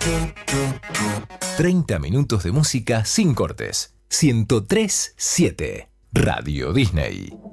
30 minutos de música sin cortes. 103.7 Radio Disney.